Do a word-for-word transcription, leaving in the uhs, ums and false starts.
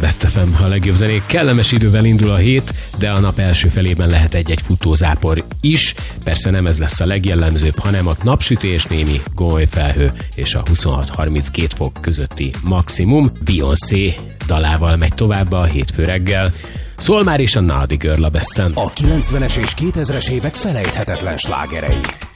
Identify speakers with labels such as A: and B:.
A: Best ef em, a legjobb zenék. Kellemes idővel indul a hét, de a nap első felében lehet egy-egy futózápor is. Persze nem ez lesz a legjellemzőbb, hanem a napsütés, némi gomolyfelhő és a huszonhat harminckét fok közötti maximum. Beyoncé dalával megy tovább a hétfő reggel. Szól már is a Naughty Girl a Besten.
B: A kilencvenes és kétezres évek felejthetetlen slágerei.